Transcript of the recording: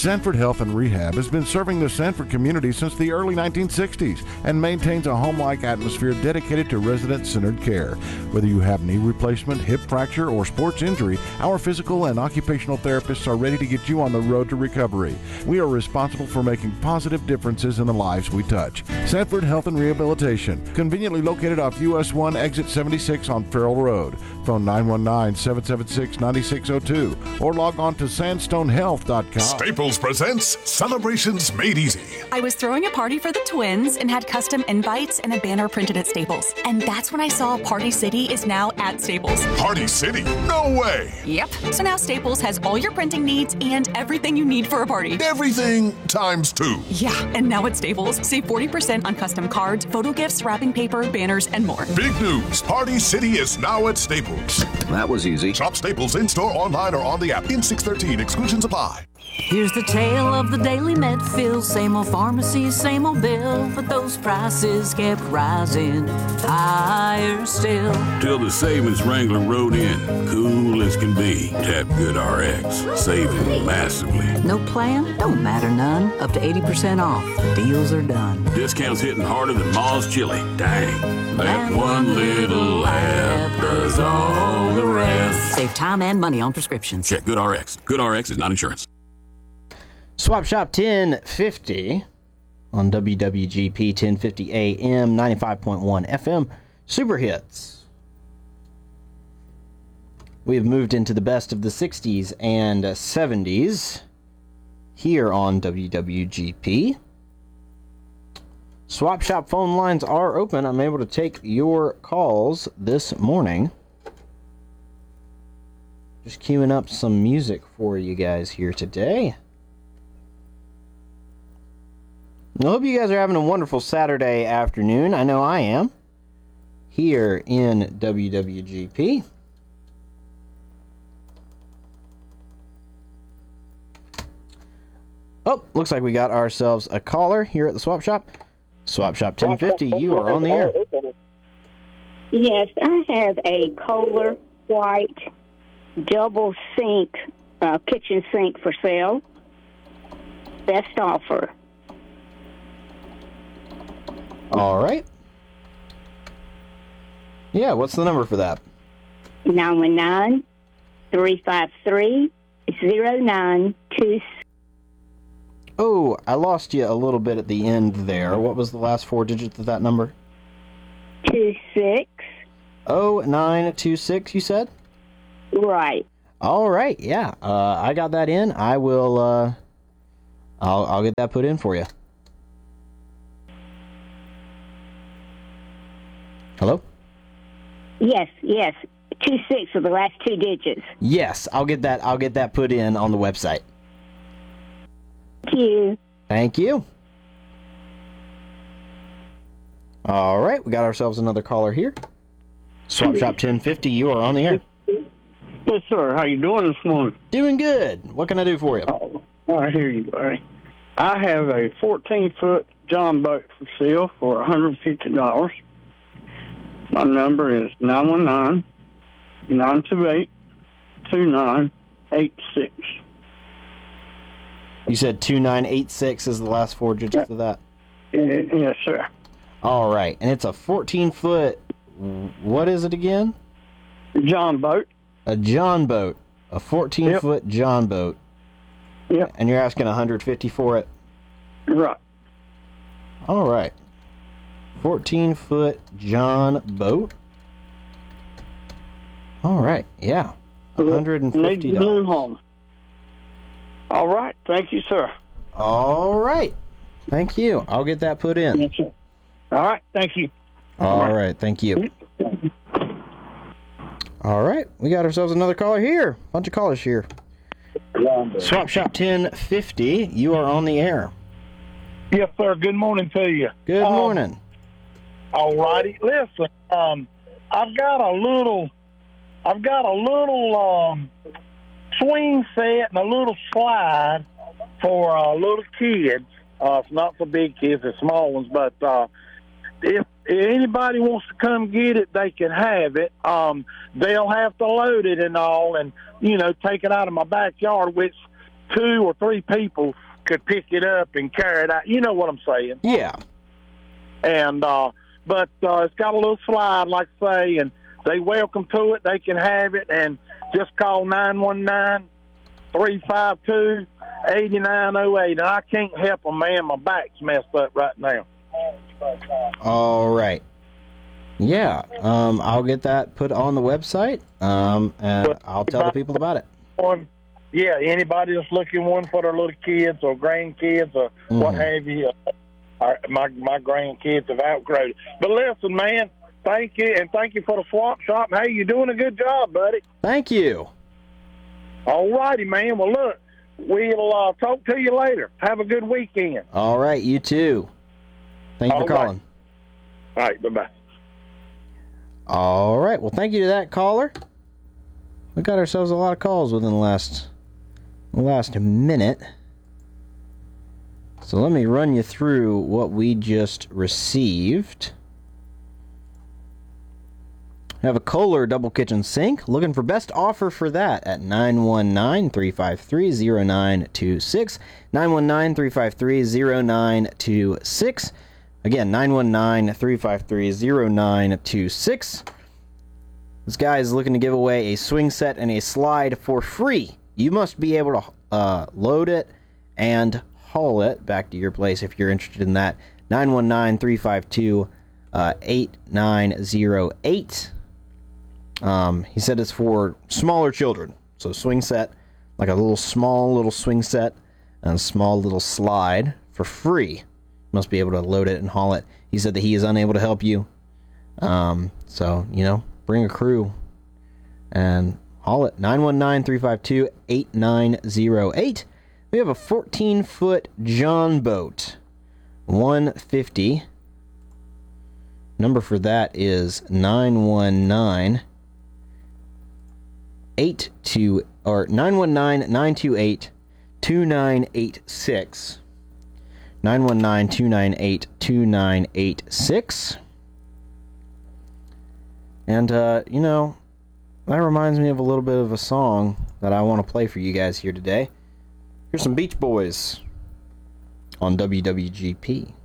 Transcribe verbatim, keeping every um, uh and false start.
Sanford Health and Rehab has been serving the Sanford community since the early nineteen sixties and maintains a home-like atmosphere dedicated to resident-centered care. Whether you have knee replacement, hip fracture, or sports injury, our physical and occupational therapists are ready to get you on the road to recovery. We are responsible for making positive differences in the lives we touch. Sanford Health and Rehabilitation, conveniently located off U S one Exit seventy-six on Farrell Road. Phone nine one nine, seven seven six, nine six zero two or log on to sandstone health dot com. Staples presents Celebrations Made Easy. I was throwing a party for the twins and had custom invites and a banner printed at Staples. And that's when I saw Party City is now at Staples. Party City? No way! Yep. So now Staples has all your printing needs and everything you need for a party. Everything times two. Yeah, and now at Staples, save forty percent on custom cards, photo gifts, wrapping paper, banners, and more. Big news! Party City is now at Staples. That was easy. Shop Staples in-store, online, or on the app. In six thirteen, exclusions apply. Here's the tale of the daily med fill. Same old pharmacy, same old bill, but those prices kept rising higher still. Till the savings wrangler rode in, cool as can be. Tap GoodRx, saving massively. No plan? Don't matter none. Up to eighty percent off. The deals are done. Discounts hitting harder than Ma's chili. Dang, that one little app does all the rest. Save time and money on prescriptions. Check GoodRx. GoodRx is not insurance. Swap Shop ten fifty on W W G P ten fifty A M, ninety-five point one F M, Super Hits. We have moved into the best of the sixties and seventies here on W W G P. Swap Shop phone lines are open. I'm able to take your calls this morning. Just queuing up some music for you guys here today. I hope you guys are having a wonderful Saturday afternoon. I know I am. Here in W W G P. Oh, looks like we got ourselves a caller here at the Swap Shop. Swap Shop ten fifty, you are on the air. Yes, I have a Kohler white double sink, uh, kitchen sink for sale. Best offer. All right. Yeah, what's the number for that? nine one nine, three five three, zero nine two six. Oh, I lost you a little bit at the end there. What was the last four digits of that number? two six. oh nine two six, you said? Right. All right, yeah. Uh, I got that in. I will, uh, I'll, I'll get that put in for you. Hello? Yes, yes. two six for the last two digits. Yes, I'll get that, I'll get that put in on the website. Thank you. Thank you. All right, we got ourselves another caller here. Swap Shop ten fifty, you are on the air. Yes, sir. How you doing this morning? Doing good. What can I do for you? Oh, I hear you, buddy. I have a fourteen-foot John boat for sale for one hundred fifty dollars. My number is nine one nine, nine two eight, two nine eight six. You said two nine eight six is the last four digits of that? Yes, sir. All right. And it's a fourteen-foot, what is it again? John boat. A John boat. A fourteen-foot yep. John boat. Yep. And you're asking one hundred fifty for it? Right. All right. fourteen-foot John boat. All right. Yeah. one hundred fifty dollars. Need to move home. All right. Thank you, sir. All right. Thank you. I'll get that put in. Yes, sir. All right. Thank you. All, All right. right. Thank you. All right. We got ourselves another caller here. Bunch of callers here. Swap Shop ten fifty. You are on the air. Yes, sir. Good morning to you. Good um, morning. All righty. Listen, um, I've got a little, I've got a little um, swing set and a little slide for uh, little kids. Uh, it's not for big kids, it's small ones. But uh, if, if anybody wants to come get it, they can have it. Um, they'll have to load it and all, and you know, take it out of my backyard, which two or three people could pick it up and carry it out. You know what I'm saying? Yeah. And uh, but uh, it's got a little slide, like I say, and they welcome to it. They can have it, and just call nine one nine, three five two, eight nine zero eight. And I can't help them, man. My back's messed up right now. All right. Yeah, um, I'll get that put on the website, um, and But I'll tell the people about it. One, yeah, anybody that's looking one for their little kids or grandkids or what have you. Uh, our, my my grandkids have outgrown it. But listen, man, thank you, and thank you for the swap shop. Hey, you're doing a good job, buddy. Thank you. All righty, man. Well, look, we'll uh, talk to you later. Have a good weekend. All right, you too. Thank you All for right. calling. All right, bye-bye. All right, well, thank you to that caller. We got ourselves a lot of calls within the last, the last minute. So let me run you through what we just received. We have a Kohler double kitchen sink. Looking for best offer for that at nine one nine, three five three, zero nine two six. nine one nine, three five three, zero nine two six. Again, nine one nine, three five three, zero nine two six. This guy is looking to give away a swing set and a slide for free. You must be able to uh, load it and haul it back to your place if you're interested in that. nine one nine, three five two, eight nine zero eight. Um, he said it's for smaller children. So swing set, like a little small little swing set and a small little slide for free. Must be able to load it and haul it. He said that he is unable to help you. Um, so, you know, bring a crew and haul it. nine one nine, three five two, eight nine zero eight. We have a fourteen-foot John boat. one fifty. Number for that is nine one nine, eight two or nine one nine, nine two eight, two nine eight six. nine one nine, two nine eight, two nine eight six. And, uh, you know, that reminds me of a little bit of a song that I want to play for you guys here today. Here's some Beach Boys on W W G P.